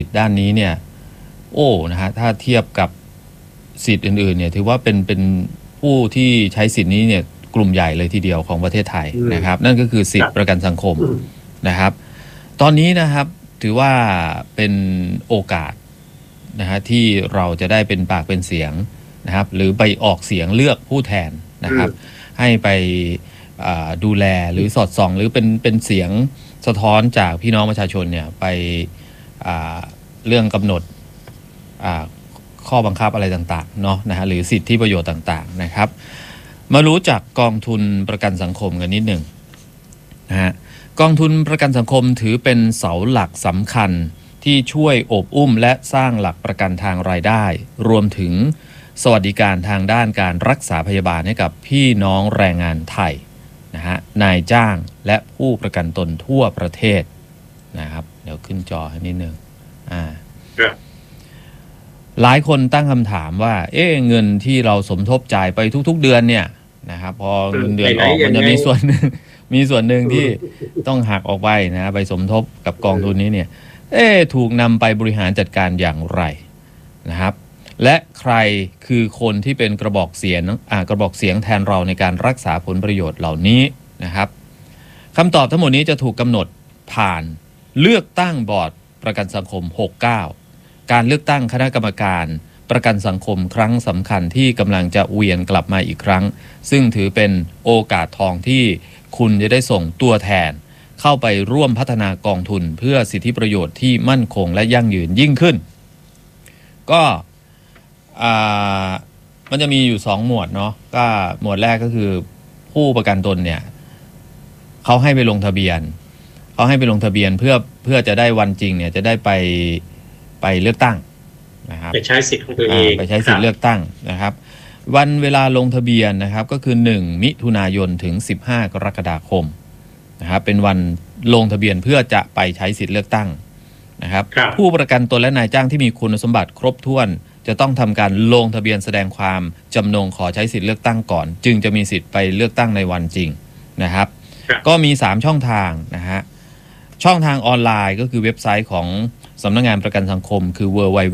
ด้านนี้เนี่ยนะฮะถ้าเทียบกับสิทธิ์อื่นๆเนี่ยถือว่าเป็นผู้ที่ใช้สิทธิ์นี้เนี่ยกลุ่มใหญ่เลยทีเดียวของประเทศไทยนะครับนั่นก็คือสิทธิประกันสังคมนะครับตอนนี้นะครับถือว่าเป็นโอกาสนะฮะที่เราจะได้เป็นปากเป็นเสียงนะครับหรือไปออกเสียงเลือกผู้แทนนะครับให้ไปดูแลหรือสอดส่องหรือเป็นเสียงสะท้อนจากพี่น้องประชาชนเนี่ยไปเรื่องกำหนดข้อบังคับอะไรต่างๆเนาะนะฮะหรือสิทธิประโยชน์ต่างๆนะครับมารู้จักกองทุนประกันสังคมกันนิดหนึ่งนะฮะกองทุนประกันสังคมถือเป็นเสาหลักสำคัญที่ช่วยโอบอุ้มและสร้างหลักประกันทางรายได้รวมถึงสวัสดิการทางด้านการรักษาพยาบาลให้กับพี่น้องแรงงานไทยนะฮะนายจ้างและผู้ประกันตนทั่วประเทศนะครับเดี๋ยวขึ้นจอให้นิดนึงหลายคนตั้งคำถามว่าเงินที่เราสมทบจ่ายไปทุกๆเดือนเนี่ยนะครับพอเงินเดือนออกมันจะมีส่วนหนึ่งที่ต้องหักออกไปนะไปสมทบกับกองทุนนี้เนี่ยถูกนำไปบริหารจัดการอย่างไรนะครับและใครคือคนที่เป็นกระบอกเสียงแทนเราในการรักษาผลประโยชน์เหล่านี้นะครับคำตอบทั้งหมดนี้จะถูกกำหนดผ่านเลือกตั้งบอร์ดประกันสังคม69การเลือกตั้งคณะกรรมการประกันสังคมครั้งสำคัญที่กำลังจะเวียนกลับมาอีกครั้งซึ่งถือเป็นโอกาสทองที่คุณจะได้ส่งตัวแทนเข้าไปร่วมพัฒนากองทุนเพื่อสิทธิประโยชน์ที่มั่นคงและยั่งยืนยิ่งขึ้นก็มันจะมีอยู่2หมวดเนาะก็หมวดแรกก็คือผู้ประกันตนเนี่ยเขาให้ไปลงทะเบียนเพื่อจะได้วันจริงเนี่ยจะได้ไปเลือกตั้งนะครับไปใช้สิทธิ์ของตัวเองไปใช้สิทธิ์เลือกตั้งนะครับวันเวลาลงทะเบียนนะครับก็คือ1มิถุนายนถึง15กรกฎาคมนะครับเป็นวันลงทะเบียนเพื่อจะไปใช้สิทธิ์เลือกตั้งนะครับผู้ประกันตนและนายจ้างที่มีคุณสมบัติครบถ้วนจะต้องทำการลงทะเบียนแสดงความจำนงขอใช้สิทธิ์เลือกตั้งก่อนจึงจะมีสิทธิ์ไปเลือกตั้งในวันจริงนะครับก็มี3ช่องทางนะฮะช่องทางออนไลน์ก็คือเว็บไซต์ของสำนักงานประกันสังคมคือ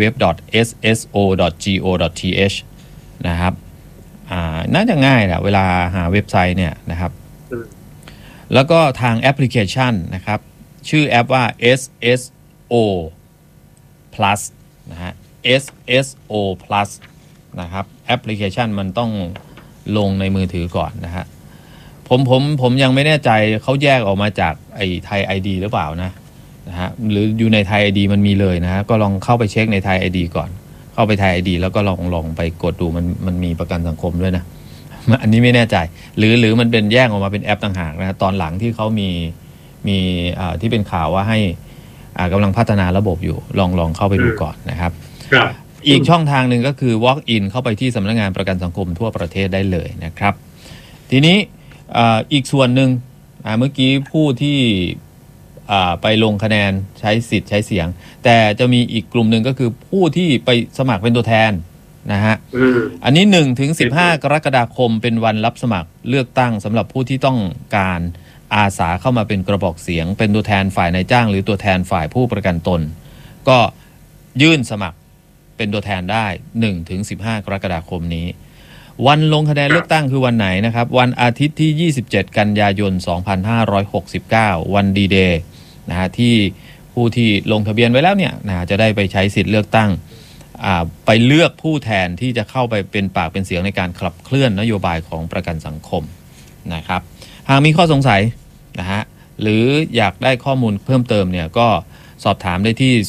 www.sso.go.th นะครับน่าจะง่ายแหละเวลาหาเว็บไซต์เนี่ยนะครับแล้วก็ทางแอปพลิเคชันนะครับชื่อแอปว่า SSO Plus นะฮะ SSO Plus นะครับแอปพลิเคชันมันต้องลงในมือถือก่อนนะฮะผมยังไม่แน่ใจเขาแยกออกมาจากไอ้ไทย ID หรือเปล่านะฮะหรืออยู่ในไทย ID มันมีเลยนะฮะก็ลองเข้าไปเช็คในไทย ID ก่อนเข้าไปไทย ID แล้วก็ลองไปกดดูมันมีประกันสังคมด้วยนะอันนี้ไม่แน่ใจหรือมันเป็นแยกออกมาเป็นแอปต่างหากนะตอนหลังที่เขามีที่เป็นข่าวว่าให้กำลังพัฒนาระบบอยู่ลองเข้าไปดูก่อนนะครับอีกช่องทางหนึ่งก็คือ walk in เข้าไปที่สำนักงานประกันสังคมทั่วประเทศได้เลยนะครับทีนี้อีกส่วนหนึ่งเมื่อกี้ผู้ที่ไปลงคะแนนใช้สิทธิ์ใช้เสียงแต่จะมีอีกกลุ่มหนึ่งก็คือผู้ที่ไปสมัครเป็นตัวแทนนะฮะอันนี้1ถึง15กรกฎาคมเป็นวันรับสมัครเลือกตั้งสำหรับผู้ที่ต้องการอาสาเข้ามาเป็นกระบอกเสียงเป็นตัวแทนฝ่ายนายจ้างหรือตัวแทนฝ่ายผู้ประกันตนก็ยื่นสมัครเป็นตัวแทนได้1ถึง15กรกฎาคมนี้วันลงคะแนนเลือกตั้งคือวันไหนนะครับวันอาทิตย์ที่27กันยายน2569วันดีเดย์นะฮะที่ผู้ที่ลงทะเบียนไว้แล้วเนี่ยนะจะได้ไปใช้สิทธิ์เลือกตั้งไปเลือกผู้แทนที่จะเข้าไปเป็นปากเป็นเสียงในการขับเคลื่อนนโยบายของประกันสังคมนะครับหากมีข้อสงสัยนะฮะหรืออยากได้ข้อมูลเพิ่มเติมเนี่ยก็สอบถามได้ที่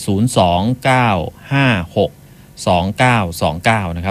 029562929นะครับ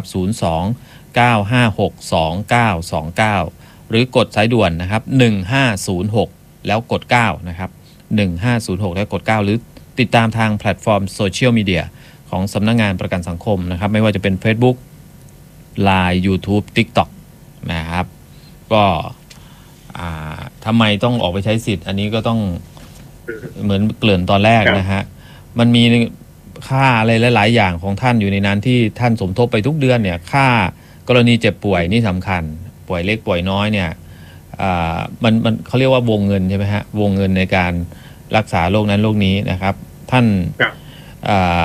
029562929หรือกดสายด่วนนะครับ1506แล้วกด9นะครับ1506แล้วกด9หรือติดตามทางแพลตฟอร์มโซเชียลมีเดียของสำนักงานประกันสังคมนะครับไม่ว่าจะเป็น Facebook Line YouTube TikTok นะครับก็ทำไมต้องออกไปใช้สิทธิ์อันนี้ก็ต้องเหมือนเกริ่นตอนแรกนะฮะมันมีค่าอะไรหลายๆอย่างของท่านอยู่ในนั้นที่ท่านสมทบไปทุกเดือนเนี่ยค่ากรณีเจ็บป่วยนี่สำคัญป่วยเล็กป่วยน้อยเนี่ยมันเขาเรียกว่าวงเงินใช่ไหมฮะวงเงินในการรักษาโรคนั้นโรคนี้นะครับท่าน